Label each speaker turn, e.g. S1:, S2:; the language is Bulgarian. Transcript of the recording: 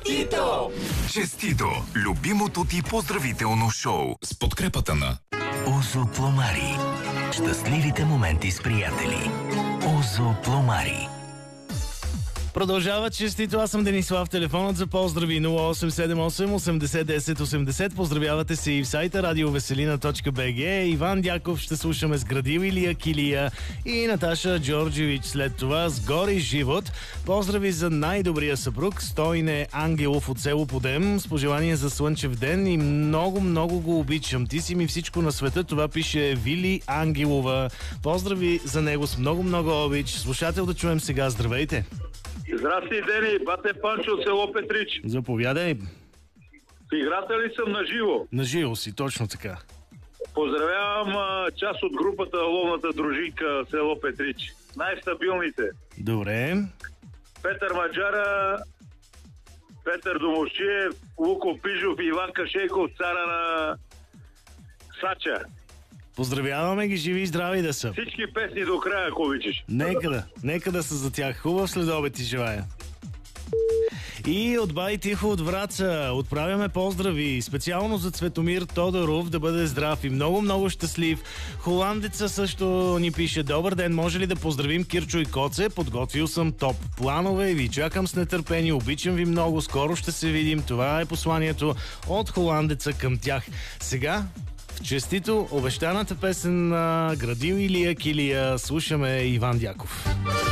S1: Честито!
S2: Честито! Любимото ти поздравително шоу с подкрепата на
S3: Озо Пломари. Щастливите моменти с приятели. Озо Пломари.
S4: Продължава честито, аз съм Денислав, телефонът за поздрави 0878 80 10 80. Поздравявате се и в сайта radiovеселина.bg. Иван Дяков ще слушаме с Градил Илия Килия и Наташа Джорджевич след това с Гори Живот. Поздрави за най-добрия съпруг Стойне Ангелов от село Подем с пожелание за слънчев ден и много го обичам. Ти си ми всичко на света, това пише Вили Ангелова. Поздрави за него с много обич. Слушател да чуем сега, здравейте!
S5: Здрасти, Дени, бате Панчо от село Петрич.
S4: Заповядай.
S5: В играта ли съм на живо?
S4: На живо си, точно така.
S5: Поздравявам част от групата Ловната дружинка село Петрич. Най-стабилните.
S4: Добре.
S5: Петър Маджара, Петър Домощиев, Луко Пижов и Иван Кашейков, цара на Сача.
S4: Поздравяваме ги, живи и здрави да са.
S5: Всички песни до края, ако обичаш.
S4: Нека да са за тях. Хубав следобед ти желая. И от Бай Тихо от Враца отправяме поздрави специално за Цветомир Тодоров, да бъде здрав и много щастлив. Холандеца също ни пише: добър ден, може ли да поздравим Кирчо и Коце? Подготвил съм топ планове и ви чакам с нетърпение. Обичам ви много, скоро ще се видим. Това е посланието от холандеца към тях. Сега в честито обещаната песен на Градил Илия Килия слушаме Иван Дяков.